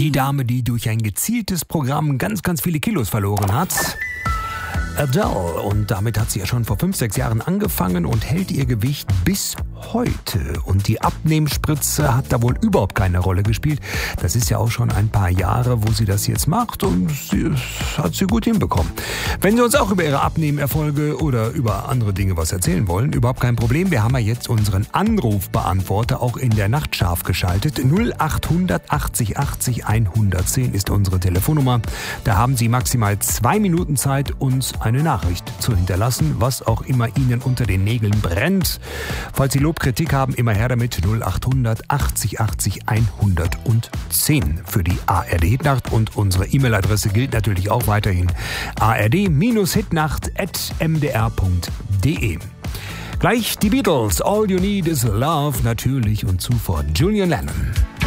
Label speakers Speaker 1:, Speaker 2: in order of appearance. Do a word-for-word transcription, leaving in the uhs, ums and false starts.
Speaker 1: Die Dame, die durch ein gezieltes Programm ganz, ganz viele Kilos verloren hat. Adele. Und damit hat sie ja schon vor fünf, sechs Jahren angefangen und hält ihr Gewicht bis heute. Und die Abnehmspritze hat da wohl überhaupt keine Rolle gespielt. Das ist ja auch schon ein paar Jahre, wo sie das jetzt macht und sie hat sie gut hinbekommen. Wenn Sie uns auch über Ihre Abnehmerfolge oder über andere Dinge was erzählen wollen, überhaupt kein Problem. Wir haben ja jetzt unseren Anrufbeantworter auch in der Nacht scharf geschaltet. null acht hundert achtzig achtzig hundertzehn ist unsere Telefonnummer. Da haben Sie maximal zwei Minuten Zeit, uns eine Nachricht zu hinterlassen, was auch immer Ihnen unter den Nägeln brennt. Falls Sie Lob, Kritik haben, immer her damit. null acht hundert achtzig achtzig hundertzehn für die A R D-Hitnacht. Und unsere E-Mail-Adresse gilt natürlich auch weiterhin. a r d hitnacht at m d r punkt d e. Gleich die Beatles. All You Need Is Love natürlich und zuvor Julian Lennon.